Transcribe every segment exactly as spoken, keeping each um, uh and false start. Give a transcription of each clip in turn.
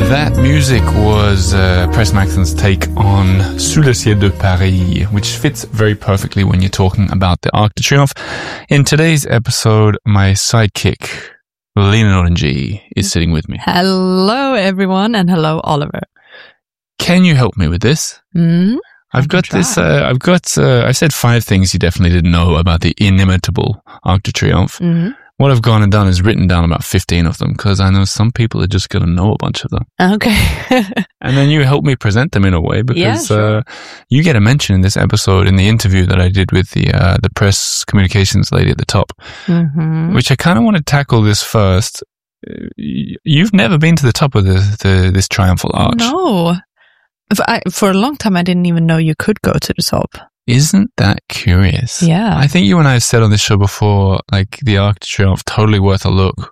That music was uh, Press Maxon's take on Sous le ciel de Paris, which fits very perfectly when you're talking about the Arc de Triomphe. In today's episode, my sidekick, Lena Nordengy, is sitting with me. Hello, everyone, and hello, Oliver. Can you help me with this? Mm, I've got this, uh, I've got, uh, I said five things you definitely didn't know about the inimitable Arc de Triomphe. Mm-hmm. What I've gone and done is written down about fifteen of them because I know some people are just going to know a bunch of them. Okay. And then you help me present them in a way because yeah, sure. uh, you get a mention in this episode in the interview that I did with the uh, the press communications lady at the top, mm-hmm. which I kind of want to tackle this first. You've never been to the top of the, the this triumphal arch. No. For, I, for a long time, I didn't even know you could go to the top. Isn't that curious? Yeah. I think you and I have said on this show before, like, the Arc de Triomphe, totally worth a look.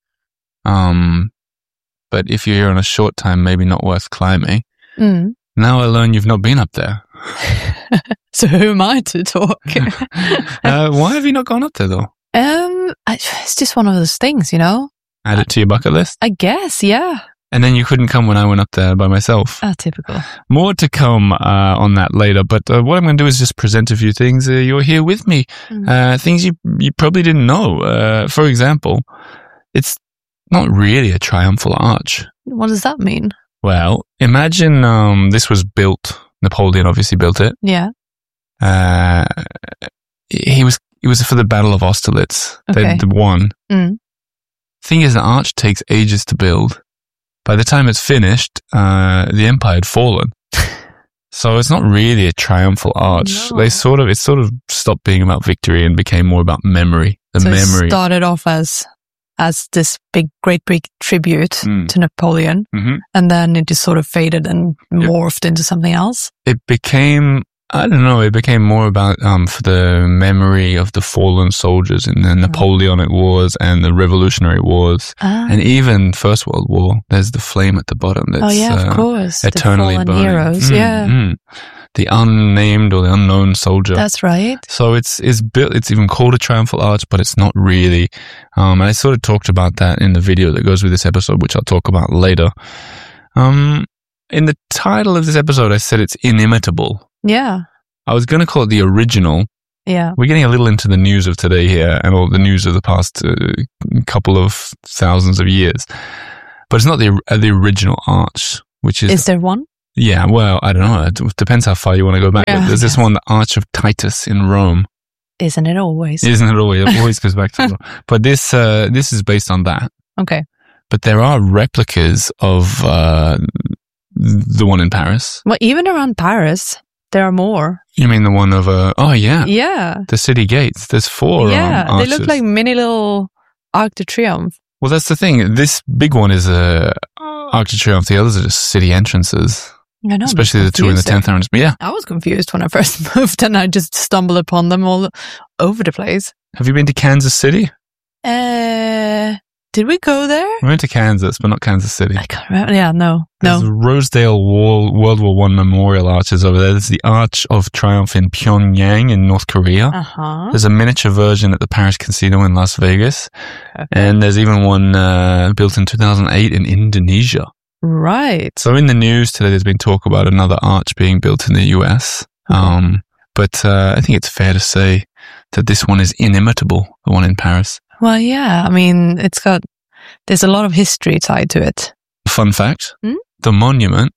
Um, but if you're here on a short time, maybe not worth climbing. Mm. Now I learn you've not been up there. So who am I to talk? uh, why have you not gone up there, though? Um, I, it's just one of those things, you know? Add it to your bucket list? I guess, yeah. And then you couldn't come when I went up there by myself. Ah, typical. More to come uh, on that later, but uh, what I'm going to do is just present a few things. Uh, you're here with me. Mm. Uh, things you you probably didn't know. Uh, for example, it's not really a triumphal arch. What does that mean? Well, imagine um, this was built. Napoleon obviously built it. Yeah. Uh, he was it was for the Battle of Austerlitz. Okay. They won. Mm. Thing is, the arch takes ages to build. By the time it's finished, uh, the empire had fallen. So it's not really a triumphal arch. No. They sort of, it sort of stopped being about victory and became more about memory. The so memory. It started off as, as this big, great big tribute Mm. to Napoleon. Mm-hmm. And then it just sort of faded and Yep. morphed into something else. It became, I don't know, it became more about, um, for the memory of the fallen soldiers in the Napoleonic Wars and the Revolutionary Wars. Ah. And even First World War. There's the flame at the bottom. That's, oh yeah, uh, of course. eternally the fallen burning. heroes. Mm, Yeah, mm. The unnamed or the unknown soldier. that's right. So it's it's built. It's even called a triumphal arch, but it's not really. Um, and I sort of talked about that in the video that goes with this episode, which I'll talk about later. Um, in the title of this episode, I said it's inimitable. Yeah, I was going to call it the original. yeah. We're getting a little into the news of today here, and all the news of the past uh, couple of thousands of years. But it's not the uh, the original arch, which is. Is there one? Yeah, well, I don't know. It depends how far you want to go back. Yeah, But there's this yeah. one, the Arch of Titus in Rome. Isn't it always? Isn't it always? It always goes back to Rome. But this, uh, this is based on that. Okay. But there are replicas of uh, the one in Paris. Well, even around Paris, there are more. You mean the one of, uh, oh yeah, Yeah. the city gates. There's four yeah, um, they look arches. like mini little Arc de Triomphe. Well, that's the thing. This big one is a Arc de Triomphe. The others are just city entrances. I know. Especially the two in the tenth entrance. But yeah. I was confused when I first moved and I just stumbled upon them all over the place. Have you been to Kansas City? Uh, did we go there? We went to Kansas, but not Kansas City. I can't remember. Yeah, no, There's no. the Rosedale Wall, World War One memorial arches over there. There's the Arch of Triumph in Pyongyang in North Korea. Uh-huh. There's a miniature version at the Paris Casino in Las Vegas. Okay. And there's even one uh, built in two thousand eight in Indonesia. Right. So in the news today, there's been talk about another arch being built in the U S. Okay. Um, but uh, I think it's fair to say that this one is inimitable, the one in Paris. Well, yeah. I mean, it's got, there's a lot of history tied to it. Fun fact, Hmm? the monument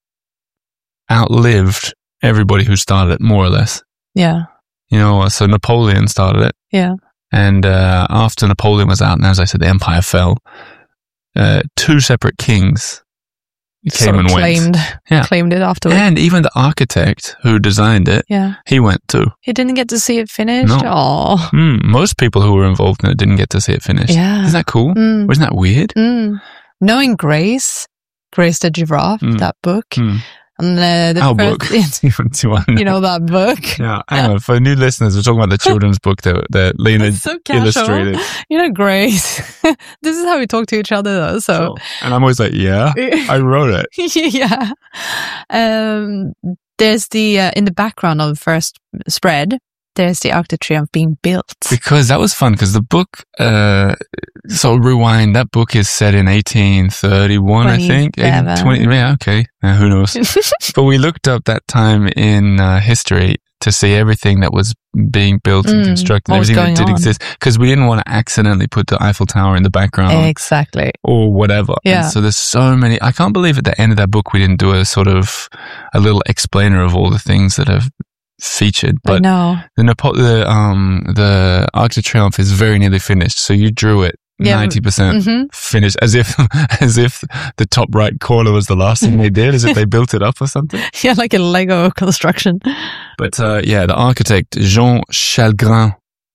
outlived everybody who started it, more or less. Yeah. You know, so Napoleon started it. Yeah. And uh, after Napoleon was out, and as I said, the empire fell, uh, two separate kings came Sort of and claimed, went. Yeah. claimed it afterwards. And even the architect who designed it, yeah. he went too. He didn't get to see it finished? No. Oh. Mm, most people who were involved in it didn't get to see it finished. Yeah. Isn't that cool? Mm. Or isn't that weird? Mm. Knowing Grace, Grace the Giraffe, Mm. that book. Mm. And uh, the Our first, book. Even to one. you know that book? Yeah, hang on. For new listeners, we're talking about the children's book that, that Lena It's so casual. illustrated. You know, Grace. This is how we talk to each other, though. So, And I'm always like, yeah, I wrote it. yeah. Um, there's the uh, in the background of the first spread. there's the Arc de Triomphe being built? Because that was fun, because the book, uh, so rewind, that book is set in eighteen thirty-one, I think. twenty, yeah, okay. Uh, who knows? But we looked up that time in uh, history to see everything that was being built and Mm, constructed, what was everything that going did on. exist, because we didn't want to accidentally put the Eiffel Tower in the background Exactly. or whatever. Yeah. And so there's so many. I can't believe at the end of that book we didn't do a sort of a little explainer of all the things that have featured. I But know. the Napo- the um the Arc de Triomphe is very nearly finished. So you drew it Yeah, ninety percent hmm finished, as if as if the top right corner was the last thing they did, as if they built it up or something. Yeah, like a Lego construction. But uh, yeah, the architect Jean Chalgrin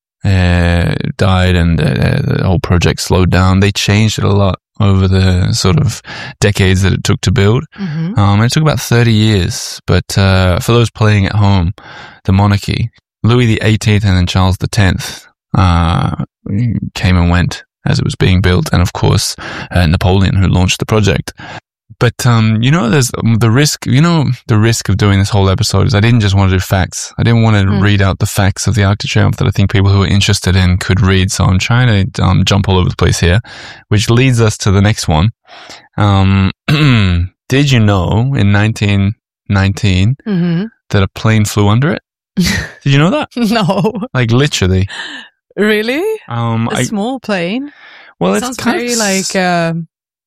uh, died, and uh, the whole project slowed down. They changed it a lot over the sort of decades that it took to build. hmm Um, and it took about thirty years. But uh, for those playing at home, the monarchy, Louis the eighteenth and then Charles the tenth uh, came and went as it was being built. And of course, uh, Napoleon, who launched the project. But, um, you know, there's um, the risk, you know, the risk of doing this whole episode is I didn't just want to do facts. I didn't want to Mm. read out the facts of the Arc de Triomphe that I think people who are interested in could read. So I'm trying to um, jump all over the place here, which leads us to the next one. Um, did you know in nineteen nineteen hmm that a plane flew under it? Did you know that? No. Like literally. Really? Um, A I, small plane? well, it's Sounds kind very of like, um,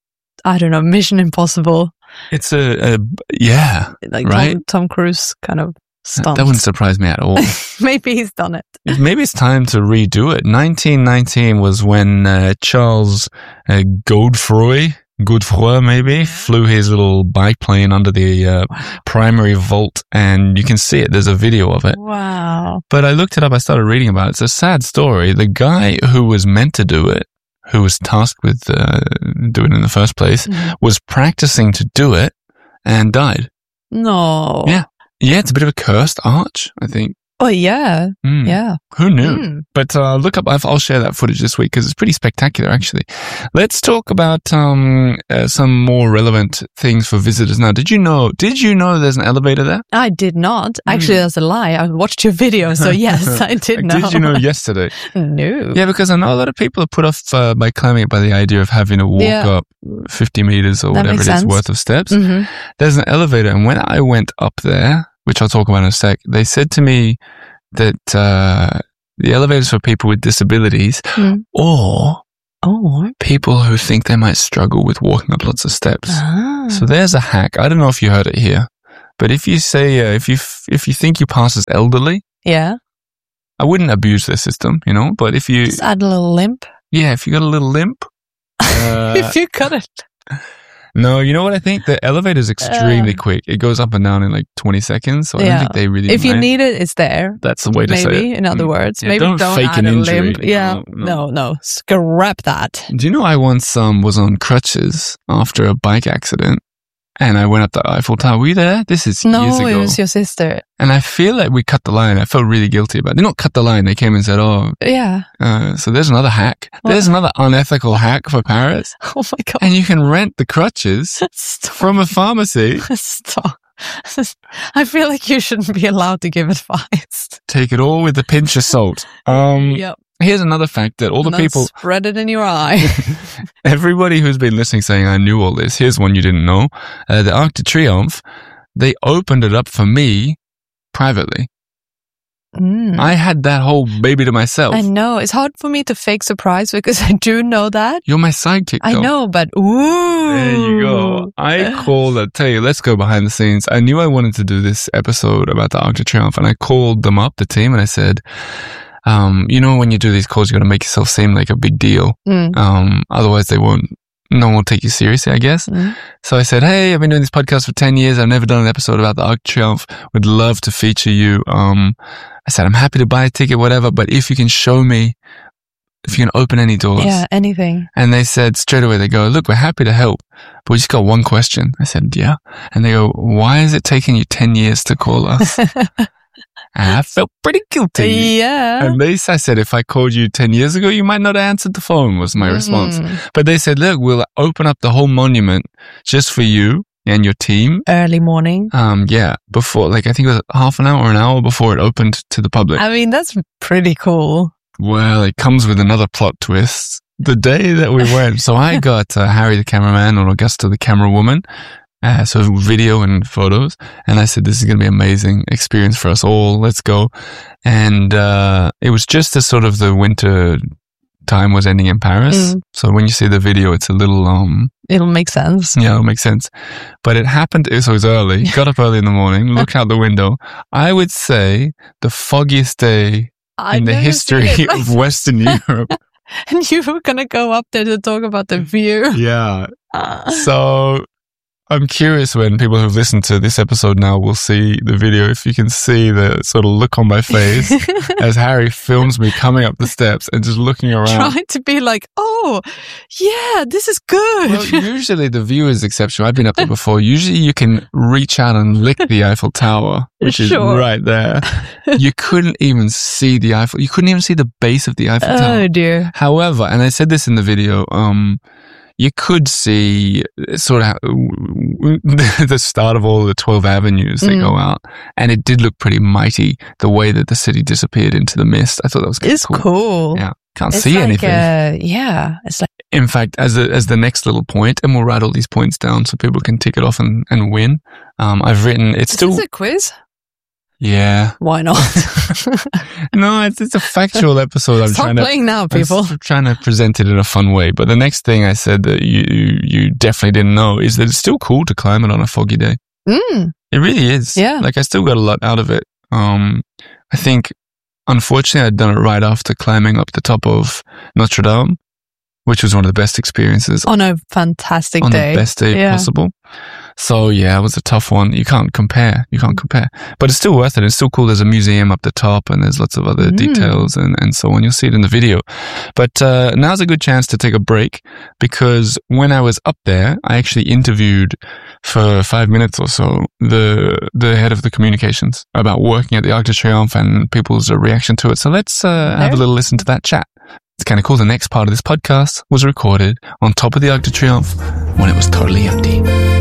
I don't know, Mission Impossible. it's a, a yeah. Like Right? Tom, Tom Cruise kind of stunt. That wouldn't surprise me at all. Maybe he's done it. Maybe it's time to redo it. nineteen nineteen was when uh, Charles uh, Godefroy, Godefroy maybe, flew his little biplane under the uh, primary vault, and you can see it. There's a video of it. Wow. But I looked it up. I started reading about it. It's a sad story. The guy who was meant to do it, who was tasked with uh, doing it in the first place, Mhm. was practicing to do it and died. No. Yeah. Yeah, it's a bit of a cursed arch, I think. Oh, yeah. Mm. Yeah. Who knew? Mm. But uh, look up. I'll share that footage this week because it's pretty spectacular, actually. Let's talk about um, uh, some more relevant things for visitors now. Did you know? Did you know there's an elevator there? I did not. Actually, Mm. that's a lie. I watched your video, so yes, I did know. Did you know yesterday? No. Yeah, because I know a lot of people are put off uh, by climbing it by the idea of having to walk Yeah. up fifty meters or That whatever it makes is sense. worth of steps. hmm There's an elevator, and when I went up there, which I'll talk about in a sec, they said to me that uh, the elevator's for people with disabilities Mm. or Oh. people who think they might struggle with walking up lots of steps. Ah. So there's a hack. I don't know if you heard it here, but if you say uh, if you f- if you think you pass as elderly, Yeah. I wouldn't abuse the system, you know. But if you Just add a little limp. yeah, if you got a little limp, uh, if you cut it. no, you know what I think? The elevator's extremely Uh. quick. It goes up and down in like twenty seconds. So I don't Yeah. think they really. If you mind. need it, it's there. that's the way to say it. Maybe, in other Mm. words. Yeah, Maybe don't don't, fake add an a injury. limp. Yeah. No, No, no. Scrap that. Do you know I once um was on crutches after a bike accident, and I went up the Eiffel Tower? Were you there? This is No, years ago. it was your sister. And I feel like we cut the line. I felt really guilty about it. They not cut the line. They came and said, oh, Yeah. uh, so there's another hack. What? There's another unethical hack for Paris. Oh my God. And you can rent the crutches Stop. from a pharmacy. Stop. I feel like you shouldn't be allowed to give advice. Take it all with a pinch of salt. Um, Yep. Here's another fact that all the Not people, spread it in your eye. everybody who's been listening saying I knew all this. Here's one you didn't know. Uh, the Arc de Triomphe, they opened it up for me privately. Mm. I had that whole baby to myself. I know. It's hard for me to fake surprise because I do know that. You're my sidekick, I though. know, but ooh. There you go. I called, I'll tell you, let's go behind the scenes. I knew I wanted to do this episode about the Arc de Triomphe, and I called them up, the team, and I said, um, you know, when you do these calls, you got to make yourself seem like a big deal. Mm. Um, otherwise they won't, no one will take you seriously, I guess. Mm. So I said, hey, I've been doing this podcast for ten years. I've never done an episode about the Arc de Triomphe. Would love to feature you. Um, I said, I'm happy to buy a ticket, whatever, but if you can show me, if you can open any doors. Yeah, anything. And they said straight away, they go, look, we're happy to help, but we just got one question. I said, yeah. And they go, why is it taking you ten years to call us? And I felt pretty guilty. Yeah. And they, I said, if I called you ten years ago, you might not have answered the phone, was my response. Mm. But they said, look, we'll open up the whole monument just for you. and your team. Early morning. Um, yeah, before, like, I think it was half an hour or an hour before it opened to the public. I mean, that's pretty cool. Well, it comes with another plot twist. The day that we went, so I got uh, Harry the cameraman or Augusta the camera woman, uh, so video and photos, and I said, this is going to be an amazing experience for us all. Let's go. And uh, it was just as sort of the winter time was ending in Paris. Mm. So when you see the video, it's a little... um. It'll make sense. Yeah, it'll make sense. But it happened, so it was early, got up early in the morning, look out the window. I would say the foggiest day I in the history of Western Europe. And you were going to go up there to talk about the view. Yeah. Uh. So I'm curious when people who've listened to this episode now will see the video, if you can see the sort of look on my face as Harry films me coming up the steps and just looking around. Trying to be like, oh, yeah, this is good. Well, usually the view is exceptional. I've been up there before. Usually you can reach out and lick the Eiffel Tower, which is sure. right there. You couldn't even see the Eiffel. You couldn't even see the base of the Eiffel oh, Tower. Oh, dear. However, and I said this in the video, um, you could see sort of the start of all the twelve avenues that mm. go out. And it did look pretty mighty, the way that the city disappeared into the mist. I thought that was kind It's of cool. cool. Yeah. Can't it's see like, anything. Uh, yeah. It's like. In fact, as a, as the next little point, and we'll write all these points down so people can tick it off and, and win. Um, I've written, it's Is still. Is this a quiz? Yeah. Why not? No, it's, it's a factual episode. I'm Stop trying playing to, now, people. I'm trying to present it in a fun way. But the next thing I said that you, you definitely didn't know is that it's still cool to climb it on a foggy day. Mm. It really is. Yeah. Like I still got a lot out of it. Um, I think, unfortunately, I'd done it right after climbing up the top of Notre Dame, which was one of the best experiences. On a fantastic on day. On the best day yeah. possible. So yeah, it was a tough one. You can't compare. You can't compare. But it's still worth it. It's still cool. There's a museum up the top and there's lots of other mm. details and, and so on. You'll see it in the video. But uh, now's a good chance to take a break because when I was up there, I actually interviewed for five minutes or so the the head of the communications about working at the Arc de Triomphe and people's reaction to it. So let's uh, have a little listen to that chat. It's kind of cool. The next part of this podcast was recorded on top of the Arc de Triomphe when it was totally empty.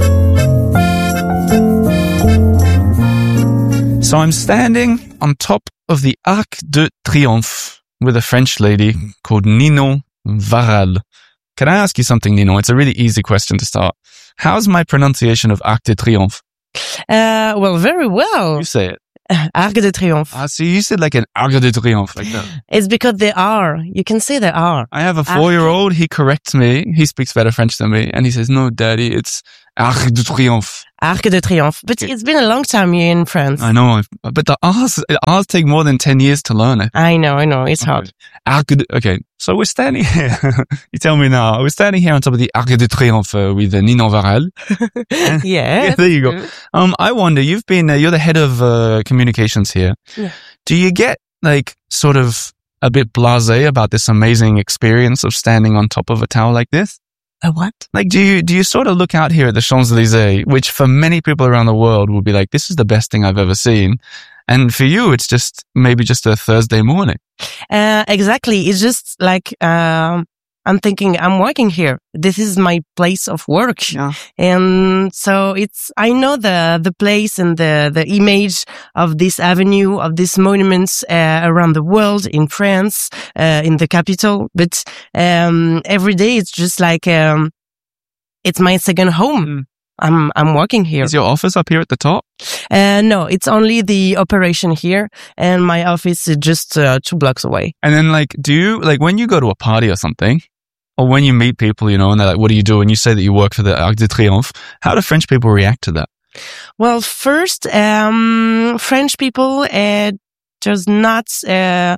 So I'm standing on top of the Arc de Triomphe with a French lady called Ninon Varal. Can I ask you something, Ninon? It's a really easy question to start. How's my pronunciation of Arc de Triomphe? Uh, well, very well. You say it. Arc de Triomphe. Ah, so you said like an Arc de Triomphe, like that. It's because they are. You can say they are. I have a four-year-old. He corrects me. He speaks better French than me. And he says, no, daddy, it's Arc de Triomphe. Arc de Triomphe. But it's been a long time here in France. I know. But the R's, R's take more than ten years to learn it. I know, I know. It's okay. hard. Arc de, okay. So we're standing here. You tell me now. We're standing here on top of the Arc de Triomphe uh, with uh, Ninon Varal. yeah. Yeah. There you go. Um, I wonder, you've been, uh, you're the head of uh, communications here. Yeah. Do you get like sort of a bit blasé about this amazing experience of standing on top of a tower like this? A what? Like, do you, do you sort of look out here at the Champs-Élysées, which for many people around the world will be like, this is the best thing I've ever seen. And for you, it's just maybe just a Thursday morning. Uh, exactly. It's just like, um, I'm thinking I'm working here. This is my place of work. Yeah. And so it's, I know the, the place and the, the image of this avenue, of these monuments, uh, around the world, in France, uh, in the capital. But, um, every day it's just like, um, it's my second home. Mm. I'm, I'm working here. Is your office up here at the top? Uh, no, it's only the operation here and my office is just, uh, two blocks away. And then like, do you, like when you go to a party or something, or when you meet people, you know, and they're like, what do you do? And you say that you work for the Arc de Triomphe. How do French people react to that? Well, first, um, French people, uh, does not, uh,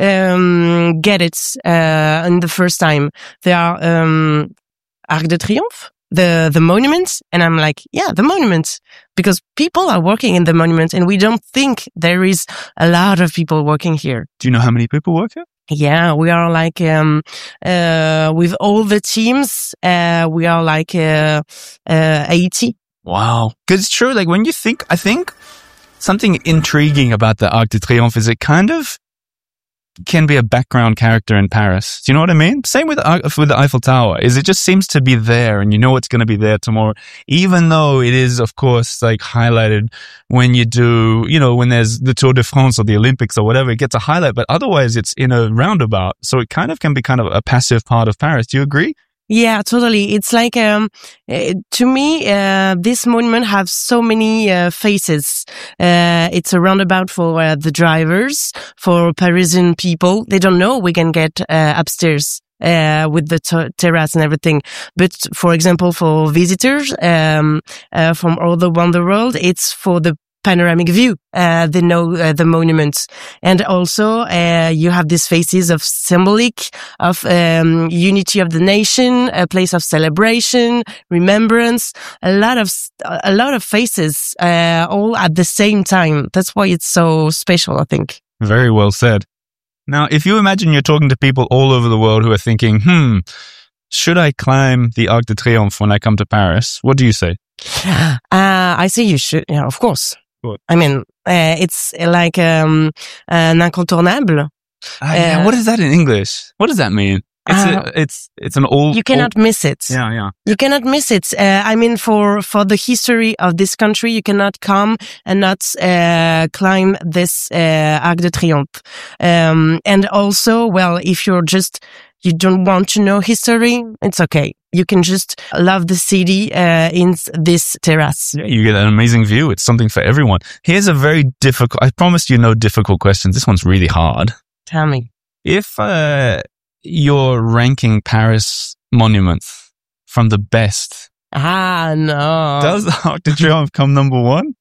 um, get it, uh, in the first time. They are, um, Arc de Triomphe, the, the monuments. And I'm like, yeah, the monuments. Because people are working in the monuments and we don't think there is a lot of people working here. Do you know how many people work here? Yeah, we are like, um, uh, with all the teams, uh, we are like, uh, uh, eighty. Wow. Cause it's true. Like when you think, I think something intriguing about the Arc de Triomphe is it kind of, can be a background character in Paris. Do you know what I mean? Same with with the Eiffel Tower. Is it just seems to be there, and you know it's going to be there tomorrow, even though it is, of course, like highlighted when you do, you know, when there's the Tour de France or the Olympics or whatever, it gets a highlight. But otherwise, it's in a roundabout, so it kind of can be kind of a passive part of Paris. Do you agree? Yeah, totally. It's like, um, uh, to me, uh, this monument has so many, uh, faces. Uh, it's a roundabout for uh, the drivers, for Parisian people. They don't know we can get, uh, upstairs, uh, with the ter- terrace and everything. But for example, for visitors, um, uh, from all around the world, it's for the panoramic view. Uh, they know uh, the monuments. And also, uh, you have these faces of symbolic, of um, unity of the nation, a place of celebration, remembrance, a lot of, a lot of faces, uh, all at the same time. That's why it's so special, I think. Very well said. Now, if you imagine you're talking to people all over the world who are thinking, hmm, should I climb the Arc de Triomphe when I come to Paris? What do you say? Uh, I say you should, yeah, of course. What? I mean, uh, it's like um, an incontournable. Uh, yeah, Uh, what is that in English? What does that mean? It's Uh, a, it's it's an old. You cannot old, miss it. yeah, yeah. You cannot miss it. Uh, I mean, for for the history of this country, you cannot come and not uh, climb this uh, Arc de Triomphe. Um, and also, well, if you're just you don't want to know history, it's okay. You can just love the city uh, in this terrace. Yeah, you get an amazing view. It's something for everyone. Here's a very difficult. I promised you no difficult questions. This one's really hard. Tell me. If uh, you're ranking Paris monuments from the best, Ah, no. does the Arc de Triomphe come number one?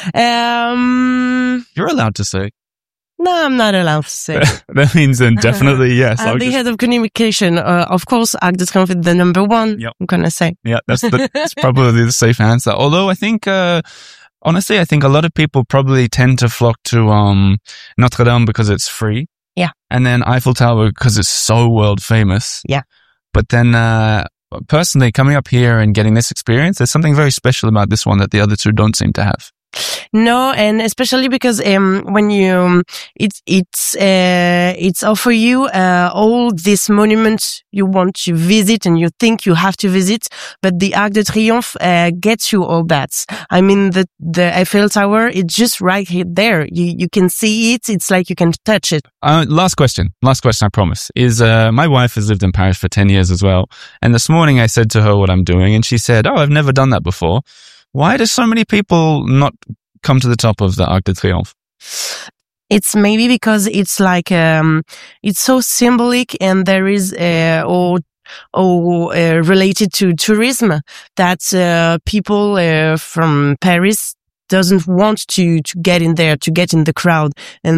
Um, You're allowed to say. no, I'm not allowed to say. That means then definitely yes. I'm I'll the just- head of communication. Uh, of course, Arc de Triomphe is the number one. Yep. I'm gonna say. Yeah, that's, the, that's probably the safe answer. Although I think, uh, honestly, I think a lot of people probably tend to flock to um, Notre Dame because it's free. Yeah. And then Eiffel Tower because it's so world famous. Yeah. But then, uh, personally, coming up here and getting this experience, there's something very special about this one that the other two don't seem to have. No, and especially because um when you it's it's uh it's offer you uh all these monuments you want to visit and you think you have to visit, but the Arc de Triomphe uh, gets you all that. I mean the the Eiffel Tower, it's just right here there. You you can see it. It's like you can touch it. Uh, last question, last question, I promise, is uh, my wife has lived in Paris for ten years as well. And this morning I said to her what I'm doing and she said, oh, I've never done that before. Why do so many people not come to the top of the Arc de Triomphe? It's maybe because it's like um it's so symbolic and there is uh or or uh, related to tourism that uh, people uh, from Paris doesn't want to to get in there, to get in the crowd, and